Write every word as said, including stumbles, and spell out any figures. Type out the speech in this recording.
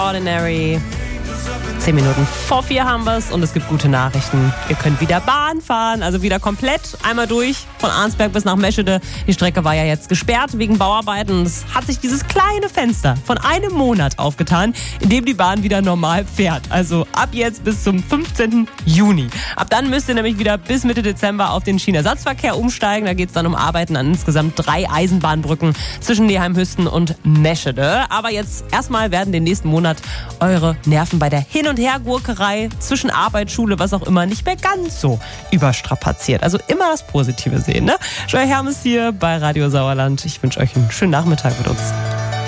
Ordinary. Zehn Minuten vor vier haben wir es und es gibt gute Nachrichten. Ihr könnt wieder Bahn fahren, also wieder komplett einmal durch von Arnsberg bis nach Meschede. Die Strecke war ja jetzt gesperrt wegen Bauarbeiten und es hat sich dieses kleine Fenster von einem Monat aufgetan, in dem die Bahn wieder normal fährt. Also ab jetzt bis zum fünfzehnten Juni. Ab dann müsst ihr nämlich wieder bis Mitte Dezember auf den Schienenersatzverkehr umsteigen. Da geht es dann um Arbeiten an insgesamt drei Eisenbahnbrücken zwischen Neheim-Hüsten und Meschede. Aber jetzt erstmal werden den nächsten Monat eure Nerven bei der Hin- und Hergurkerei zwischen Arbeit, Schule, was auch immer, nicht mehr ganz so überstrapaziert. Also immer das Positive sehen, ne? Joy Hermes hier bei Radio Sauerland. Ich wünsche euch einen schönen Nachmittag mit uns.